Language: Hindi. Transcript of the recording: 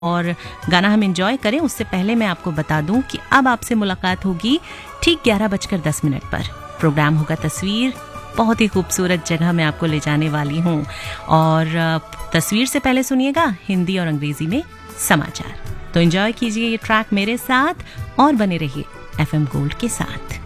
और गाना हम एंजॉय करें उससे पहले मैं आपको बता दूं कि अब आपसे मुलाकात होगी ठीक 11:10 पर। प्रोग्राम होगा तस्वीर। बहुत ही खूबसूरत जगह मैं आपको ले जाने वाली हूं और तस्वीर से पहले सुनिएगा हिंदी और अंग्रेजी में समाचार। तो एंजॉय कीजिए ये ट्रैक मेरे साथ और बने रहिए FM गोल्ड के साथ।